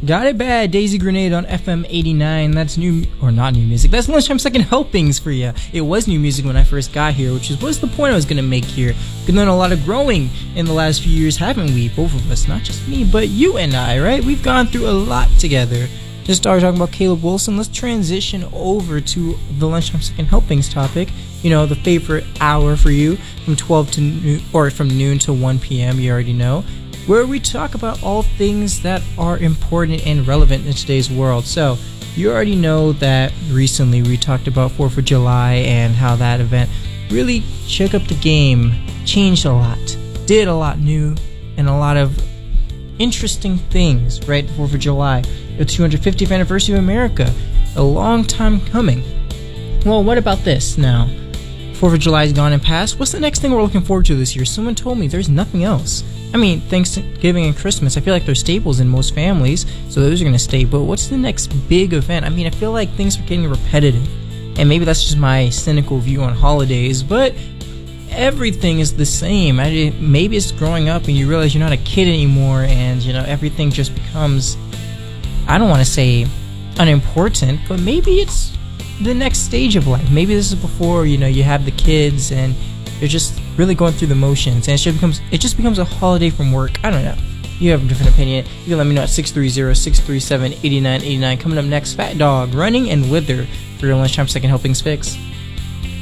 Got It Bad, Daisy Grenade on FM 89. That's new, or not new music. That's Lunchtime Second Helpings for you. It was new music when I first got here, which was the point I was going to make here. We've done a lot of growing in the last few years, haven't we? Both of us, not just me, but you and I, right? We've gone through a lot together. Just started talking about Caleb Wilson. Let's transition over to the Lunchtime Second Helpings topic. You know, the favorite hour for you from 12 to noon, or from noon to 1 p.m. You already know, where we talk about all things that are important and relevant in today's world. So, you already know that recently we talked about 4th of July and how that event really shook up the game, changed a lot, did a lot new, and a lot of interesting things, right? 4th of July, the 250th anniversary of America, a long time coming. Well, what about this now? 4th of July is gone and past. What's the next thing we're looking forward to this year? Someone told me there's nothing else. I mean, Thanksgiving and Christmas, I feel like they're staples in most families, so those are going to stay. But what's the next big event? I mean, I feel like things are getting repetitive. And maybe that's just my cynical view on holidays, but everything is the same. Maybe it's growing up and you realize you're not a kid anymore, and, you know, everything just becomes, I don't want to say unimportant, but maybe it's the next stage of life. Maybe this is before, you know, you have the kids and you're just really going through the motions, and it just becomes a holiday from work. I don't know. You have a different opinion. You can let me know at 630-637-8989. Coming up next, Fat Dog, Running and Wither for your Lunchtime Second Helpings fix.